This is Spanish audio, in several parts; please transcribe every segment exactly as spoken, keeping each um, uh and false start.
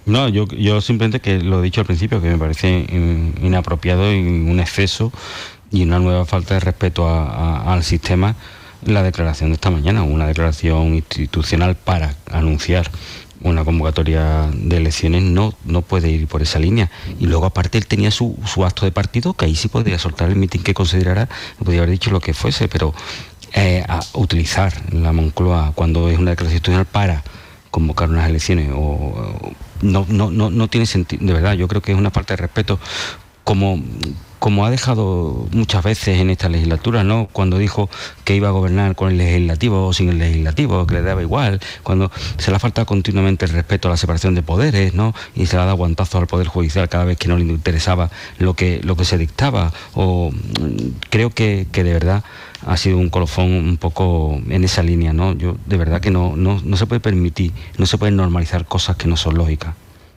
No, yo, yo simplemente, que lo he dicho al principio, que me parece in, inapropiado y un exceso y una nueva falta de respeto a, a, al sistema, la declaración de esta mañana, una declaración institucional para anunciar una convocatoria de elecciones no, no puede ir por esa línea. Y luego aparte él tenía su, su acto de partido, que ahí sí podría soltar el mitin que considerara, podría haber dicho lo que fuese, pero eh, a utilizar la Moncloa cuando es una declaración institucional para convocar unas elecciones o, o no, no, no, no tiene sentido, de verdad. Yo creo que es una falta de respeto, como como ha dejado muchas veces en esta legislatura, ¿no? Cuando dijo que iba a gobernar con el legislativo o sin el legislativo, que le daba igual, cuando se le ha faltado continuamente el respeto a la separación de poderes, ¿no? Y se le ha dado guantazos al Poder Judicial cada vez que no le interesaba lo que, lo que se dictaba. O creo que, que de verdad ha sido un colofón un poco en esa línea, ¿no? Yo de verdad que no, no, no se puede permitir, no se pueden normalizar cosas que no son lógicas.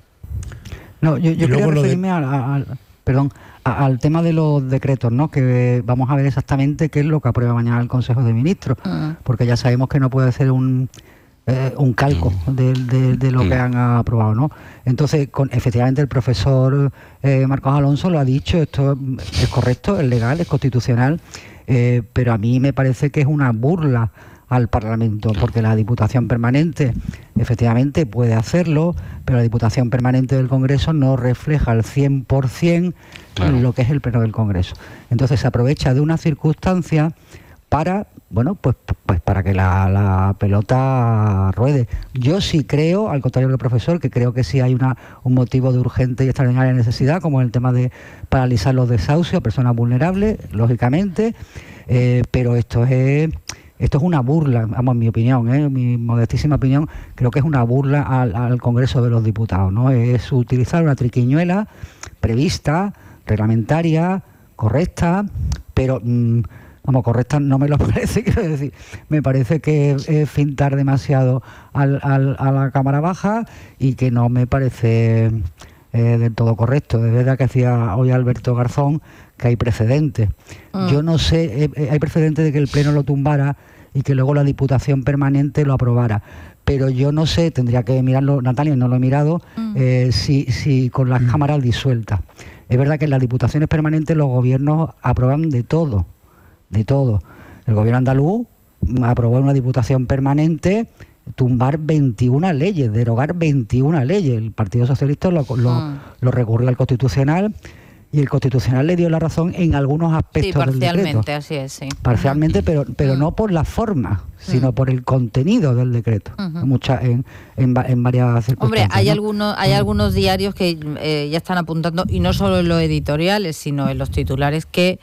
No, yo, yo quería referirme de... a, a, perdón, a, al tema de los decretos, ¿no? Que vamos a ver exactamente qué es lo que aprueba mañana el Consejo de Ministros, uh-huh. porque ya sabemos que no puede ser un eh, un calco de, de, de lo uh-huh. que han aprobado, ¿no? Entonces, con, efectivamente el profesor eh, Marcos Alonso lo ha dicho, esto es correcto, es legal, es constitucional, eh, pero a mí me parece que es una burla al Parlamento, porque la Diputación Permanente efectivamente puede hacerlo, pero la Diputación Permanente del Congreso no refleja al cien por ciento claro. lo que es el Pleno del Congreso. Entonces se aprovecha de una circunstancia para, bueno, pues, pues para que la, la pelota ruede. Yo sí creo, al contrario del profesor, que creo que sí hay una, un motivo de urgente y extraordinaria necesidad, como el tema de paralizar los desahucios a personas vulnerables, lógicamente, eh, pero esto es... Esto es una burla, vamos, en mi opinión, ¿eh? mi modestísima opinión, creo que es una burla al, al Congreso de los Diputados, ¿no? Es utilizar una triquiñuela prevista, reglamentaria, correcta, pero, mmm, vamos, correcta no me lo parece, quiero decir, me parece que es fintar demasiado al, al, a la Cámara Baja y que no me parece eh, del todo correcto. Es verdad que decía hoy Alberto Garzón que hay precedentes. Mm. Yo no sé, eh, hay precedentes de que el Pleno lo tumbara y que luego la Diputación Permanente lo aprobara. Pero yo no sé, tendría que mirarlo, Natalia, no lo he mirado, mm. eh, si, si con las mm. cámaras disueltas. Es verdad que en las Diputaciones Permanentes los gobiernos aprueban de todo, de todo. El gobierno andaluz aprobó en una Diputación Permanente tumbar veintiuna leyes, derogar veintiuna leyes. El Partido Socialista lo, lo, mm. lo recurrió al Constitucional, y el Constitucional le dio la razón en algunos aspectos del decreto. Sí, parcialmente, así es, sí. Parcialmente, pero, pero uh-huh. no por la forma, sino uh-huh. por el contenido del decreto, uh-huh. Mucha, en, en, en varias circunstancias. Hombre, hay, ¿no? algunos, hay uh-huh. algunos diarios que eh, ya están apuntando, y no solo en los editoriales, sino en los titulares, que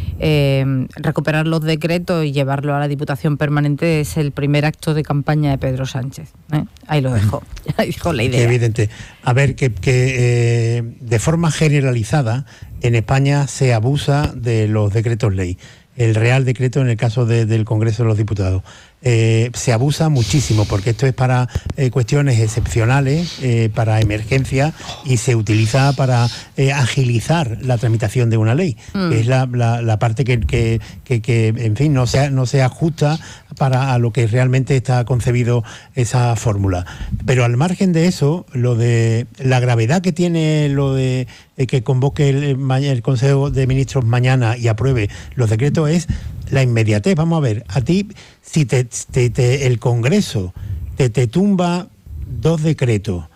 eh, recuperar los decretos y llevarlo a la Diputación Permanente es el primer acto de campaña de Pedro Sánchez. ¿eh? Ahí lo dejo, ahí dejo la idea. Evidente. A ver, que, que eh, de forma generalizada en España se abusa de los decretos ley. El Real Decreto en el caso de, del Congreso de los Diputados. Eh, se abusa muchísimo porque esto es para eh, cuestiones excepcionales, eh, para emergencia, y se utiliza para eh, agilizar la tramitación de una ley, mm. que es la, la, la parte que, que, que, que, en fin, no se, no se ajusta para a lo que realmente está concebido esa fórmula. Pero al margen de eso, lo de la gravedad que tiene lo de eh, que convoque el, el Consejo de Ministros mañana y apruebe los decretos es la inmediatez. Vamos a ver, a ti, si te, te, te, el Congreso te, te tumba dos decretos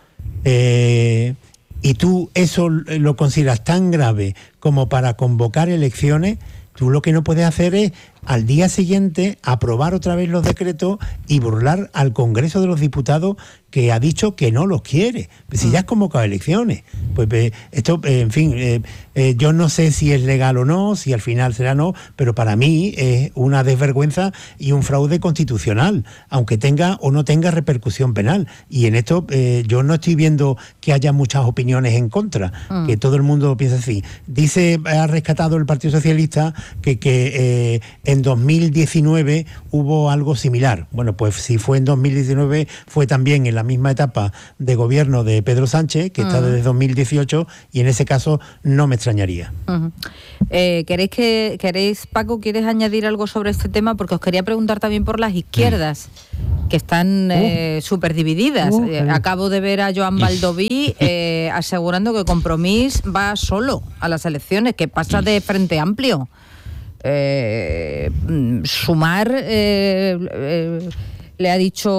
eh, y tú eso lo consideras tan grave como para convocar elecciones, tú lo que no puedes hacer es al día siguiente aprobar otra vez los decretos y burlar al Congreso de los Diputados, que ha dicho que no los quiere. Pues si ya has convocado elecciones, pues eh, esto, eh, en fin, eh, eh, yo no sé si es legal o no, si al final será no, pero para mí es una desvergüenza y un fraude constitucional, aunque tenga o no tenga repercusión penal. Y en esto eh, yo no estoy viendo que haya muchas opiniones en contra, mm. que todo el mundo piensa así. Dice, ha rescatado el Partido Socialista que, que eh, en dos mil diecinueve hubo algo similar. Bueno, pues si fue en dos mil diecinueve, fue también en la misma etapa de gobierno de Pedro Sánchez, que uh-huh. está desde dos mil dieciocho, y en ese caso no me extrañaría. Uh-huh. Eh, ¿queréis, que, ¿Queréis, Paco, quieres añadir algo sobre este tema? Porque os quería preguntar también por las izquierdas, uh-huh. que están eh, uh. súper divididas. Uh, eh, acabo de ver a Joan Baldoví eh, asegurando que Compromís va solo a las elecciones, que pasa de Frente Amplio. Eh, Sumar eh, eh, le ha dicho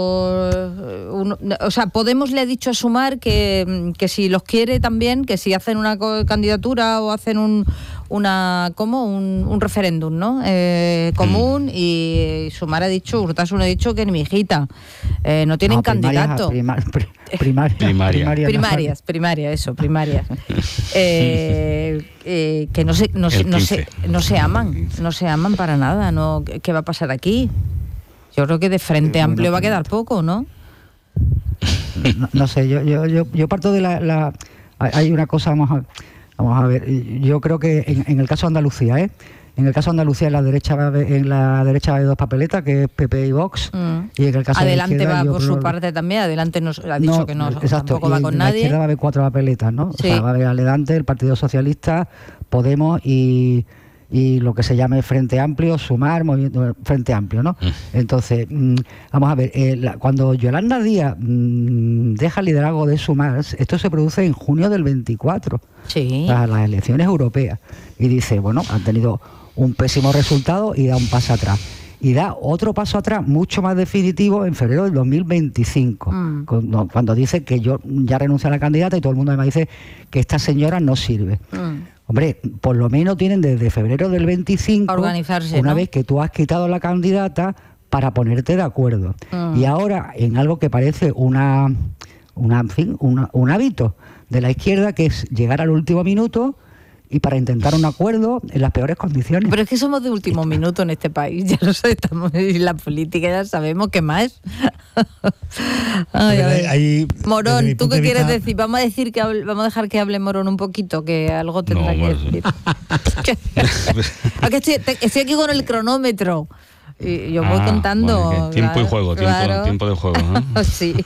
uno, o sea, Podemos le ha dicho a Sumar que, que si los quiere también, que si hacen una candidatura o hacen un una como un, un referéndum, ¿no? Eh, común, y Sumar ha dicho, Urtasun ha dicho que ni mi hijita, eh, no tienen no, candidato. Primarias, primar, primar, primaria. Primaria, primarias, primarias, eso, primarias. eh, eh, que no se, no, se, no, se, no se aman, no se aman para nada, ¿no? ¿Qué va a pasar aquí? Yo creo que de Frente Amplio va a quedar poco, ¿no? No, no sé, yo, yo, yo, yo parto de la, la... Hay una cosa, vamos a, vamos a ver, yo creo que en, en el caso de Andalucía, ¿eh? En el caso de Andalucía, en la derecha va a haber, en la derecha hay dos papeletas, que es P P y Vox. Mm. Y en el caso Adelante de la va yo, por su parte también, Adelante nos ha dicho no, que no, exacto, tampoco va con en nadie. En la izquierda va a haber cuatro papeletas, ¿no? Sí. O sea, va a haber Adelante, el Partido Socialista, Podemos y... y lo que se llame Frente Amplio, Sumar, Movimiento Frente Amplio, ¿no? Mm. Entonces, mmm, vamos a ver, eh, la, cuando Yolanda Díaz mmm, deja el liderazgo de Sumar, esto se produce en junio del veinticuatro, sí. Para las elecciones europeas, y dice, bueno, han tenido un pésimo resultado y da un paso atrás. Y da otro paso atrás mucho más definitivo en febrero del dos mil veinticinco, mm. cuando, cuando dice que yo ya renuncio a la candidata y todo el mundo me dice que esta señora no sirve. Mm. Hombre, por lo menos tienen desde febrero del veinticinco, organizarse, una ¿no? vez que tú has quitado la candidata, para ponerte de acuerdo. Mm. Y ahora, en algo que parece una, una, en fin, una, un hábito de la izquierda, que es llegar al último minuto y para intentar un acuerdo en las peores condiciones. Pero es que somos de último minuto en este país, ya lo sabemos, estamos en la política, ya sabemos qué más. Ay, a ver. Ahí, Morón, ¿tú qué quieres vista... decir? Vamos a decir que hable, vamos a dejar que hable Morón un poquito, que algo tendrá no, que decir. Aquí estoy, estoy aquí con el cronómetro. Y yo voy ah, contando. Bueno, tiempo claro, y juego, tiempo, claro. tiempo de juego, ¿no? Sí.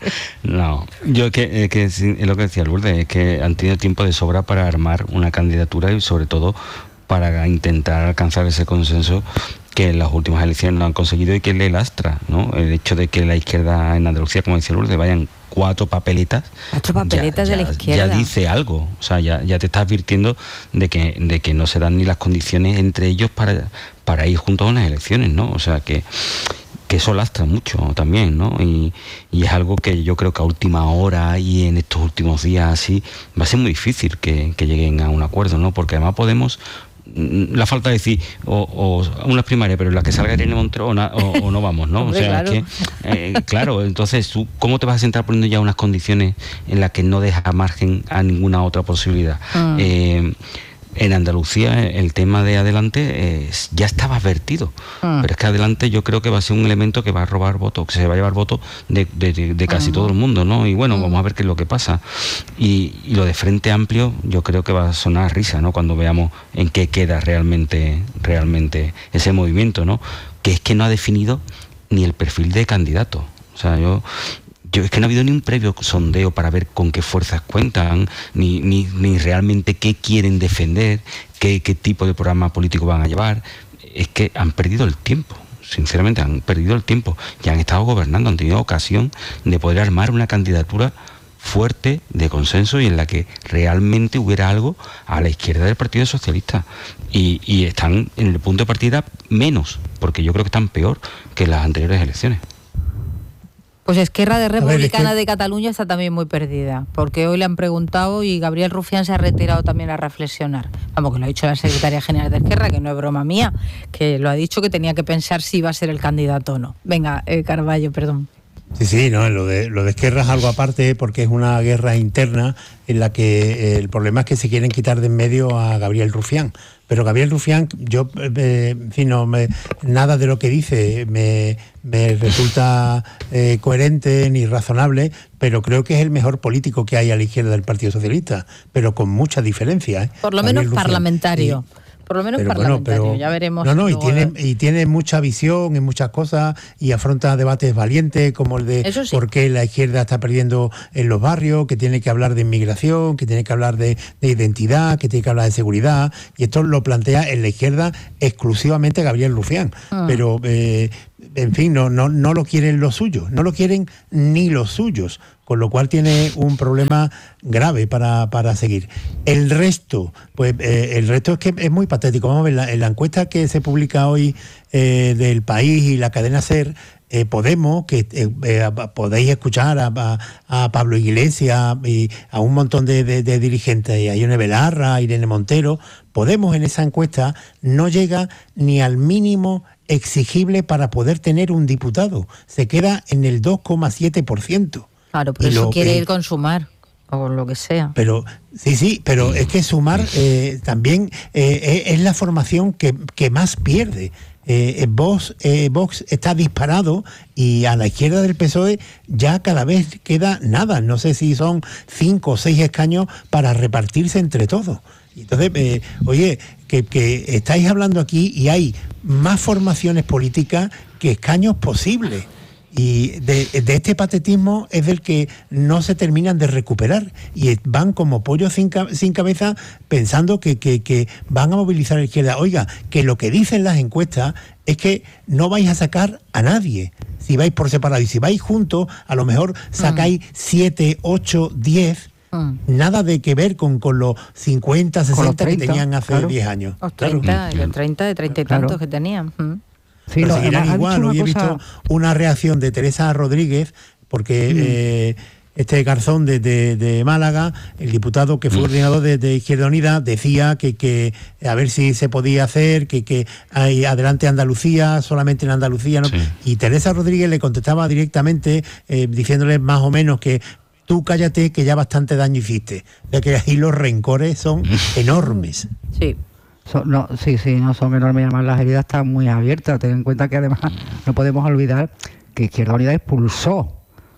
No, yo que, que es lo que decía Lourdes, es que han tenido tiempo de sobra para armar una candidatura y sobre todo para intentar alcanzar ese consenso que en las últimas elecciones no han conseguido y que le lastra, ¿no? El hecho de que la izquierda en Andalucía, como decía Lourdes, vayan cuatro papeletas. Cuatro papeletas ya, de ya, la izquierda. Ya dice algo, o sea, ya, ya te está advirtiendo de que, de que no se dan ni las condiciones entre ellos para, para ir juntos a unas elecciones, ¿no? O sea, que, que eso lastra mucho también, ¿no? Y, y es algo que yo creo que a última hora y en estos últimos días así va a ser muy difícil que, que lleguen a un acuerdo, ¿no? Porque además Podemos... la falta de decir o, o unas primarias, pero en la que salga Irene Montero o, na, o, o no vamos, ¿no? Hombre, o sea, claro. Es que, eh, claro, entonces tú, ¿cómo te vas a sentar poniendo ya unas condiciones en las que no dejas margen a ninguna otra posibilidad? Mm. Eh, en Andalucía el tema de Adelante eh, ya estaba advertido, mm. pero es que Adelante yo creo que va a ser un elemento que va a robar votos, que se va a llevar votos de, de, de, de casi mm. todo el mundo, ¿no? Y bueno, mm. vamos a ver qué es lo que pasa. Y, y lo de Frente Amplio yo creo que va a sonar risa, ¿no? Cuando veamos en qué queda realmente, realmente ese movimiento, ¿no? Que es que no ha definido ni el perfil de candidato. O sea, yo... Yo es que no ha habido ni un previo sondeo para ver con qué fuerzas cuentan, ni, ni, ni realmente qué quieren defender, qué, qué tipo de programa político van a llevar. Es que han perdido el tiempo, sinceramente han perdido el tiempo. Ya han estado gobernando, han tenido ocasión de poder armar una candidatura fuerte, de consenso y en la que realmente hubiera algo a la izquierda del Partido Socialista. Y, y están en el punto de partida menos, porque yo creo que están peor que las anteriores elecciones. Pues Esquerra de Republicana ver, es que... de Cataluña está también muy perdida, porque hoy le han preguntado y Gabriel Rufián se ha retirado también a reflexionar. Vamos, que lo ha dicho la secretaria general de Esquerra, que no es broma mía, que lo ha dicho que tenía que pensar si iba a ser el candidato o no. Venga, eh, Carballo, perdón. Sí, sí, no, lo de, lo de Esquerra es algo aparte porque es una guerra interna en la que eh, el problema es que se quieren quitar de en medio a Gabriel Rufián. Pero Gabriel Rufián, yo, eh, en fin, no, me, nada de lo que dice me, me resulta eh, coherente ni razonable, pero creo que es el mejor político que hay a la izquierda del Partido Socialista, pero con mucha diferencia. ¿eh? Por lo Gabriel menos Rufián. Parlamentario. Y, Por lo menos pero parlamentario, bueno, pero, ya veremos. No, no, y luego... tiene, y tiene mucha visión en muchas cosas y afronta debates valientes como el de sí. por qué la izquierda está perdiendo en los barrios, que tiene que hablar de inmigración, que tiene que hablar de, de identidad, que tiene que hablar de seguridad, y esto lo plantea en la izquierda exclusivamente Gabriel Rufián. Ah. Pero, eh, en fin, no, no, no lo quieren los suyos, no lo quieren ni los suyos, con lo cual tiene un problema grave para, para seguir. El resto, pues eh, el resto es que es muy patético. Vamos a ver, la, en la encuesta que se publica hoy eh, del País y la cadena SER, eh, Podemos, que eh, eh, podéis escuchar a, a, a Pablo Iglesias y a un montón de, de, de dirigentes, a Ione Belarra, a Irene Montero, Podemos en esa encuesta no llega ni al mínimo exigible para poder tener un diputado. Se queda en el dos coma siete por ciento. Claro, pero eso quiere ir con Sumar, o lo que sea. Pero sí, sí, pero es que Sumar eh, también eh, es la formación que, que más pierde. Eh, Vox, eh, Vox está disparado y a la izquierda del P S O E ya cada vez queda nada. No sé si son cinco o seis escaños para repartirse entre todos. Entonces, eh, oye, que, que estáis hablando aquí y hay más formaciones políticas que escaños posibles. Y de, de este patetismo es del que no se terminan de recuperar y van como pollos sin, sin cabeza pensando que, que, que van a movilizar a la izquierda. Oiga, que lo que dicen las encuestas es que no vais a sacar a nadie si vais por separado, y si vais juntos a lo mejor sacáis siete, ocho, diez. Mm. Nada de que ver con, con los cincuenta, sesenta que tenían hace claro. diez años. Los treinta, claro. treinta, de treinta y claro. tantos que tenían. Mm. Sí, pero seguirán igual. Hoy he visto una reacción de Teresa Rodríguez, porque mm. eh, este Garzón de, de, de Málaga, el diputado que fue coordinador de, de Izquierda Unida, decía que, que a ver si se podía hacer, que, que hay adelante Andalucía, solamente en Andalucía, ¿no? Sí. Y Teresa Rodríguez le contestaba directamente, eh, diciéndole más o menos que tú cállate, que ya bastante daño hiciste. Ya que ahí los rencores son enormes. Sí. So, no, sí, sí, no son enormes, además las heridas están muy abiertas. Ten en cuenta que además no podemos olvidar que Izquierda Unida expulsó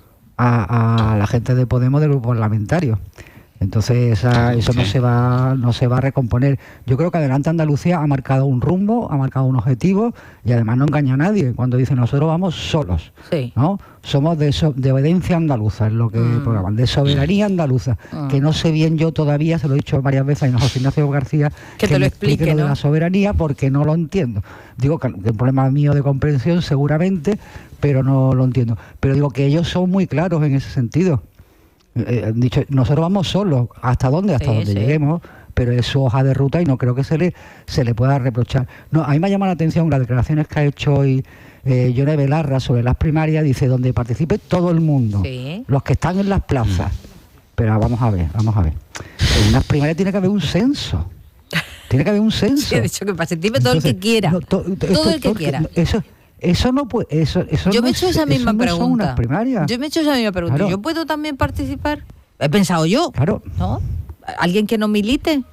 a, a la gente de Podemos del grupo parlamentario. Entonces esa, eso no se va no se va a recomponer. Yo creo que Adelante Andalucía ha marcado un rumbo, ha marcado un objetivo y además no engaña a nadie cuando dice nosotros vamos solos, sí. ¿no? Somos de, so, de obediencia andaluza, es lo que mm. programan, de soberanía andaluza, mm. que no sé bien yo todavía, se lo he dicho varias veces a José Ignacio García, que, que te lo explique, lo ¿no? de la soberanía porque no lo entiendo. Digo que es un problema mío de comprensión seguramente, pero no lo entiendo. Pero digo que ellos son muy claros en ese sentido. Eh, han dicho, nosotros vamos solos, ¿hasta dónde? Hasta sí, donde sí. lleguemos, pero es su hoja de ruta y no creo que se le se le pueda reprochar. No, a mí me llama la atención las declaraciones que ha hecho hoy eh, Ione Belarra sobre las primarias, dice donde participe todo el mundo, sí. los que están en las plazas. Pero vamos a ver, vamos a ver. En unas primarias tiene que haber un censo. Tiene que haber un censo. Sí, he dicho que participe todo Entonces, el que quiera. No, to, to, todo esto, el que todo, quiera. Eso Eso no puede, eso, eso yo no me he hecho esa misma no pregunta. Son unas primarias. Yo me he hecho esa misma pregunta. Claro. ¿Yo puedo también participar? He pensado yo. Claro. ¿No? ¿Alguien que no milite?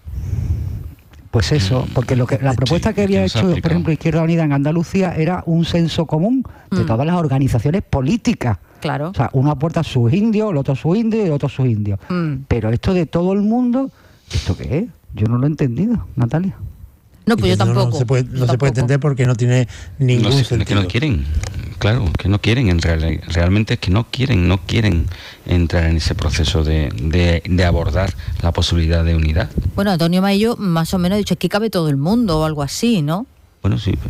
Pues eso, porque lo que la propuesta que había hecho, por ejemplo, Izquierda Unida en Andalucía era un censo común de mm. todas las organizaciones políticas. Claro. O sea, uno aporta sus indios, el otro sus indios y el otro sus indios. Mm. Pero esto de todo el mundo, ¿esto qué es? Yo no lo he entendido, Natalia. No, pues yo tampoco. No, no se puede, no se puede entender porque no tiene ningún no sé, sentido. Es que no quieren, claro, que no quieren, en real, realmente es que no quieren, no quieren entrar en ese proceso de, de, de abordar la posibilidad de unidad. Bueno, Antonio Maillo más o menos ha dicho que cabe todo el mundo o algo así, ¿no? Bueno, sí,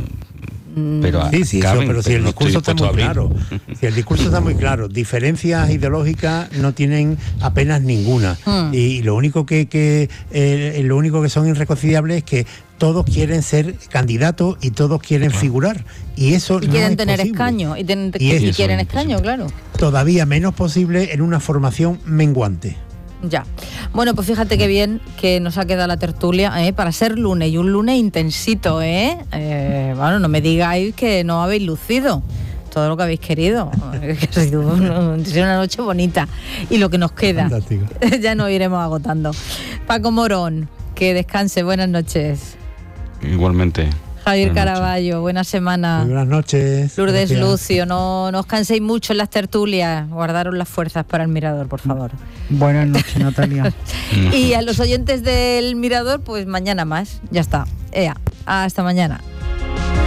pero sí, sí, caben, eso, pero si el discurso está muy claro, si el discurso está muy claro, diferencias ideológicas no tienen apenas ninguna hmm. y lo único que, que eh, lo único que son irreconciliables es que todos quieren ser candidatos y todos quieren claro. figurar y eso y no quieren es tener posible. escaño y, ten, y, y quieren escaño, claro. Todavía menos posible en una formación menguante. Ya. Bueno, pues fíjate qué bien que nos ha quedado la tertulia, ¿eh? Para ser lunes y un lunes intensito, ¿eh? eh bueno, no me digáis que no habéis lucido todo lo que habéis querido. Ha sido una, una noche bonita. Y lo que nos queda, ya nos iremos agotando. Paco Morón, que descanse, buenas noches. Igualmente. Javier Caraballo, buena semana. Muy buenas noches. Lourdes Gracias. Lucio, no, no os canséis mucho en las tertulias, guardaros las fuerzas para el Mirador, por favor. Buenas noches, Natalia. Y a los oyentes del Mirador, pues mañana más, ya está. Ea, hasta mañana.